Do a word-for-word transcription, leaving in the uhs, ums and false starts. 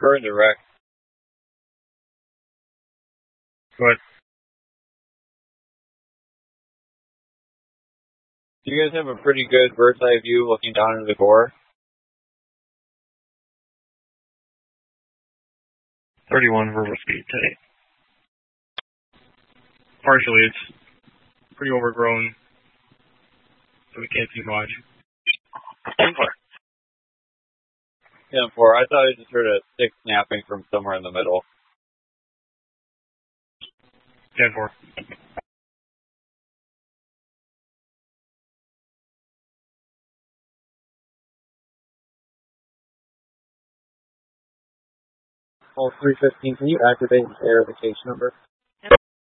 We're in the wreck. Good. Do you guys have a pretty good bird's eye view looking down into the core? thirty-one verbal speed today. Partially, it's pretty overgrown, so we can't see much. ten four. ten four. I thought I just heard a stick snapping from somewhere in the middle. ten four. All three fifteen, can you activate the air the case number?